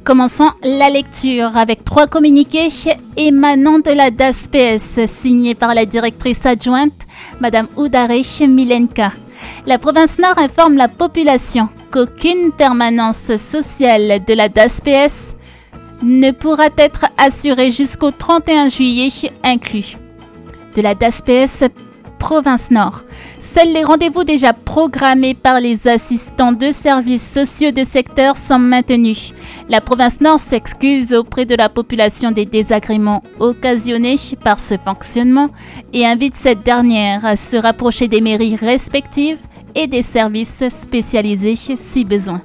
Commençons la lecture avec 3 communiqués émanant de la DASPS signés par la directrice adjointe, Madame Oudare Milenka. La province Nord informe la population qu'aucune permanence sociale de la DASPS ne pourra être assurée jusqu'au 31 juillet inclus. De la DASPS province Nord. Seuls les rendez-vous déjà programmés par les assistants de services sociaux de secteur sont maintenus. La province Nord s'excuse auprès de la population des désagréments occasionnés par ce fonctionnement et invite cette dernière à se rapprocher des mairies respectives et des services spécialisés si besoin.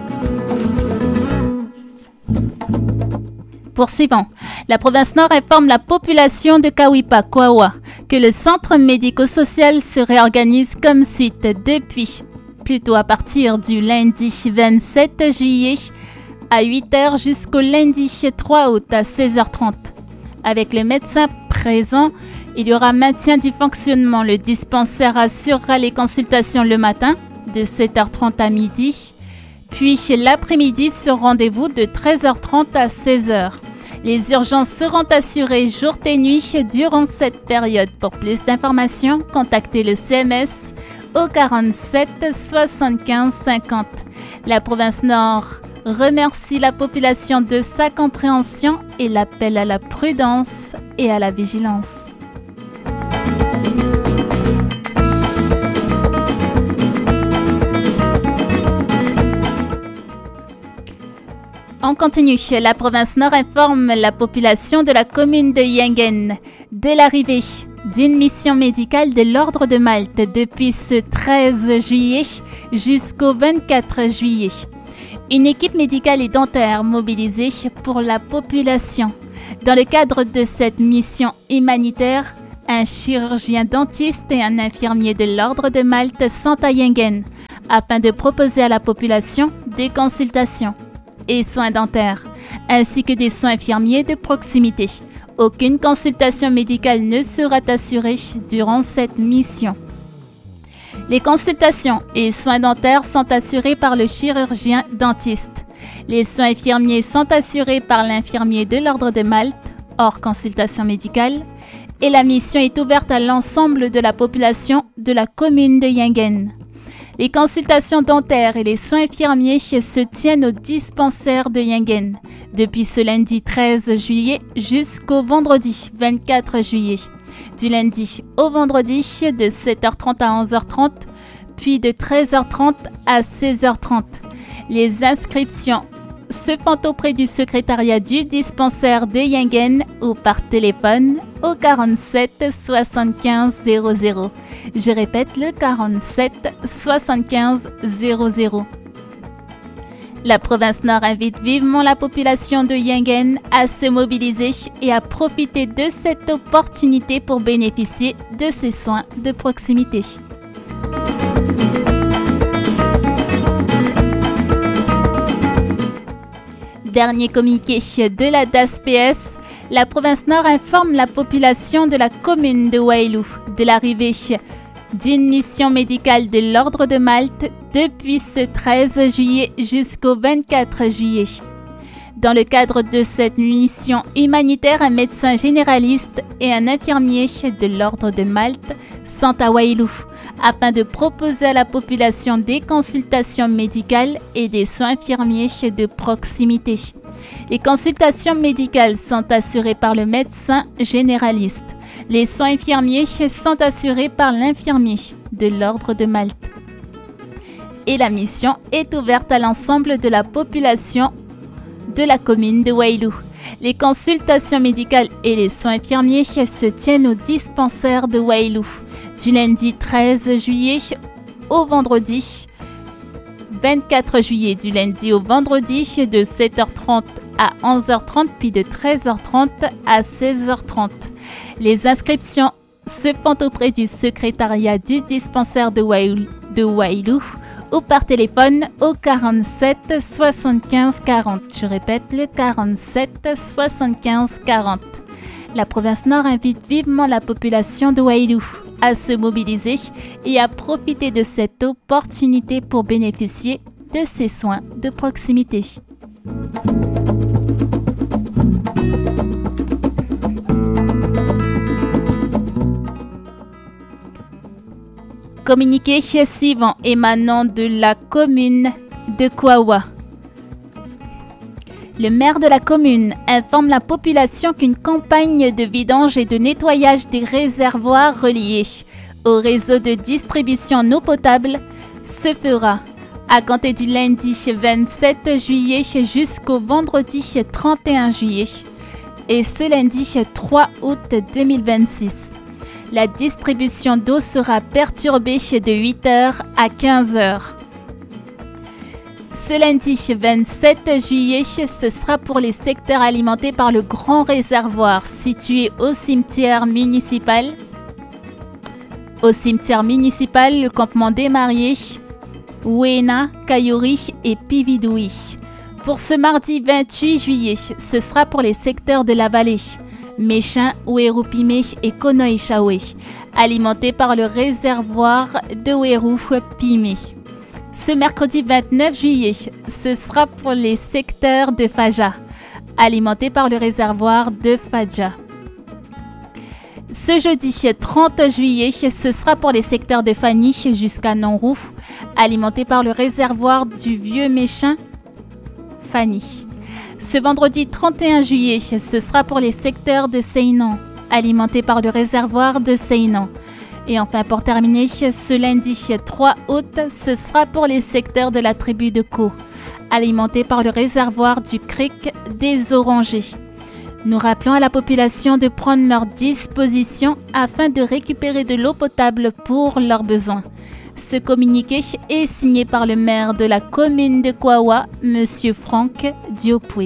Poursuivons. La province Nord informe la population de Kawipa, Kwawa, que le centre médico-social se réorganise comme suite plutôt à partir du lundi 27 juillet à 8h jusqu'au lundi 3 août à 16h30. Avec les médecins présents, il y aura maintien du fonctionnement. Le dispensaire assurera les consultations le matin de 7h30 à midi, puis l'après-midi sur rendez-vous de 13h30 à 16h. Les urgences seront assurées jour et nuit durant cette période. Pour plus d'informations, contactez le CMS au 47 75 50. La province Nord remercie la population de sa compréhension et l'appelle à la prudence et à la vigilance. On continue. La province Nord informe la population de la commune de Yengen de l'arrivée d'une mission médicale de l'Ordre de Malte depuis ce 13 juillet jusqu'au 24 juillet. Une équipe médicale et dentaire mobilisée pour la population. Dans le cadre de cette mission humanitaire, un chirurgien dentiste et un infirmier de l'Ordre de Malte sont à Yengen afin de proposer à la population des consultations et soins dentaires, ainsi que des soins infirmiers de proximité. Aucune consultation médicale ne sera assurée durant cette mission. Les consultations et soins dentaires sont assurés par le chirurgien dentiste. Les soins infirmiers sont assurés par l'infirmier de l'Ordre de Malte, hors consultation médicale, et la mission est ouverte à l'ensemble de la population de la commune de Yengen. Les consultations dentaires et les soins infirmiers se tiennent au dispensaire de Yengen depuis ce lundi 13 juillet jusqu'au vendredi 24 juillet. Du lundi au vendredi de 7h30 à 11h30, puis de 13h30 à 16h30. Les inscriptions se font auprès du secrétariat du dispensaire de Yengen ou par téléphone au 47 75 00. Je répète, le 47 75 00. La province Nord invite vivement la population de Yengen à se mobiliser et à profiter de cette opportunité pour bénéficier de ces soins de proximité. Dernier communiqué de la DASPS, la province Nord informe la population de la commune de Wailou de l'arrivée d'une mission médicale de l'Ordre de Malte depuis ce 13 juillet jusqu'au 24 juillet. Dans le cadre de cette mission humanitaire, un médecin généraliste et un infirmier de l'Ordre de Malte sont à Wailou afin de proposer à la population des consultations médicales et des soins infirmiers de proximité. Les consultations médicales sont assurées par le médecin généraliste. Les soins infirmiers sont assurés par l'infirmier de l'Ordre de Malte. Et la mission est ouverte à l'ensemble de la population de la commune de Wailou. Les consultations médicales et les soins infirmiers se tiennent au dispensaire de Wailou du lundi 13 juillet au vendredi 24 juillet, du lundi au vendredi de 7h30 à 11h30 puis de 13h30 à 16h30. Les inscriptions se font auprès du secrétariat du dispensaire de Wailou ou par téléphone au 47 75 40. Je répète, le 47 75 40. La province Nord invite vivement la population de Wailou à se mobiliser et à profiter de cette opportunité pour bénéficier de ces soins de proximité. Communiqué suivant émanant de la commune de Kouawa. Le maire de la commune informe la population qu'une campagne de vidange et de nettoyage des réservoirs reliés au réseau de distribution en eau potable se fera à compter du lundi 27 juillet jusqu'au vendredi 31 juillet et ce lundi 3 août 2026. La distribution d'eau sera perturbée de 8h à 15h. Ce lundi 27 juillet, ce sera pour les secteurs alimentés par le grand réservoir situé au cimetière municipal. Au cimetière municipal, le campement des mariés, Ouena, Kayori et Pividoui. Pour ce mardi 28 juillet, ce sera pour les secteurs de la vallée, Méchin, Ouérou-Pimé et Konoïchaoué, alimentés par le réservoir de Ouérou-Pimé. Ce mercredi 29 juillet, ce sera pour les secteurs de Faja, alimentés par le réservoir de Faja. Ce jeudi 30 juillet, ce sera pour les secteurs de Fani jusqu'à Nanrou, alimentés par le réservoir du Vieux Méchin, Fani. Ce vendredi 31 juillet, ce sera pour les secteurs de Seynan, alimentés par le réservoir de Seynan. Et enfin, pour terminer, ce lundi 3 août, ce sera pour les secteurs de la tribu de Ko, alimentés par le réservoir du Cric des Orangers. Nous rappelons à la population de prendre leurs dispositions afin de récupérer de l'eau potable pour leurs besoins. Ce communiqué est signé par le maire de la commune de Kouawa, M. Franck Diopoué.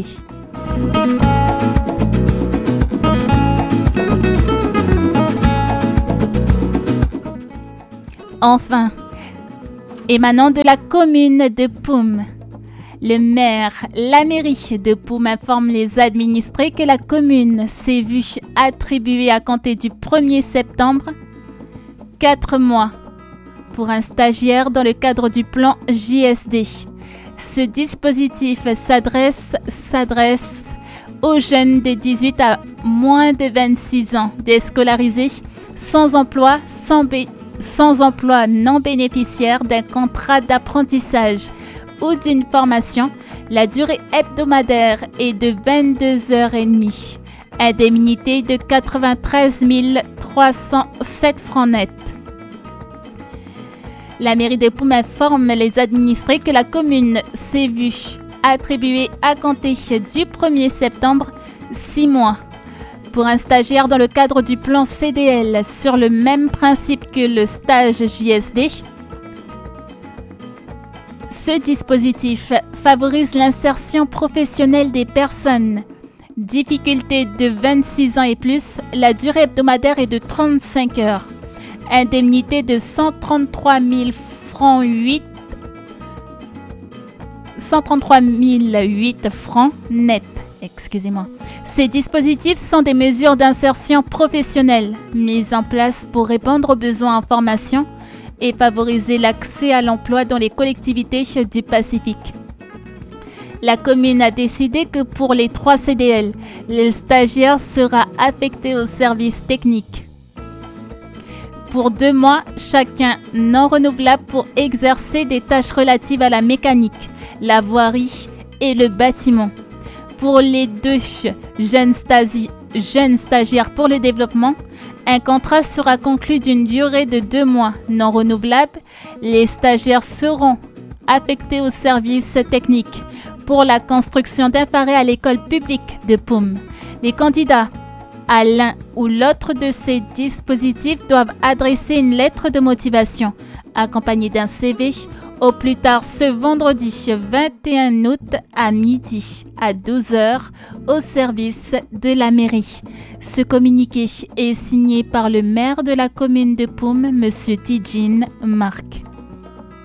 Enfin, émanant de la commune de Poum, le maire, la mairie de Poum informe les administrés que la commune s'est vue attribuer à compter du 1er septembre 4 mois pour un stagiaire dans le cadre du plan JSD. Ce dispositif s'adresse aux jeunes de 18 à moins de 26 ans déscolarisés sans emploi non bénéficiaire d'un contrat d'apprentissage ou d'une formation. La durée hebdomadaire est de 22h30. Indemnité de 93 307 francs nets. La mairie de Poum informe les administrés que la commune s'est vue attribuer à compter du 1er septembre 6 mois pour un stagiaire dans le cadre du plan CDL sur le même principe que le stage JSD. Ce dispositif favorise l'insertion professionnelle des personnes. Difficulté de 26 ans et plus, la durée hebdomadaire est de 35 heures. Indemnité de 133 008 francs nets. Excusez-moi. Ces dispositifs sont des mesures d'insertion professionnelle mises en place pour répondre aux besoins en formation et favoriser l'accès à l'emploi dans les collectivités du Pacifique. La commune a décidé que pour les 3 CDL, le stagiaire sera affecté au service technique pour 2 mois chacun non renouvelables pour exercer des tâches relatives à la mécanique, la voirie et le bâtiment. Pour les 2 jeunes stagiaires pour le développement, un contrat sera conclu d'une durée de 2 mois non renouvelable. Les stagiaires seront affectés au service technique pour la construction d'un phare à l'école publique de Poum. Les candidats à l'un ou l'autre de ces dispositifs doivent adresser une lettre de motivation accompagnée d'un CV au plus tard ce vendredi 21 août à midi à 12h au service de la mairie. Ce communiqué est signé par le maire de la commune de Poum, M. Tidjine Marc.